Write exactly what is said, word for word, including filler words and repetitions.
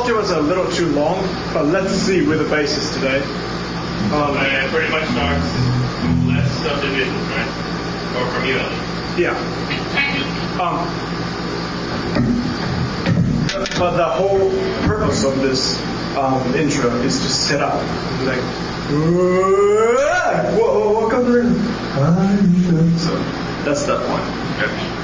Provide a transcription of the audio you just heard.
thought it was a little too long, but let's see where the base is today. Um, uh, it pretty much starts less subdivisions, right? Or from you, at least. Yeah. Um, but the whole purpose of this um, intro is to set up. Like, whoa, welcome to. So that's that point. Okay.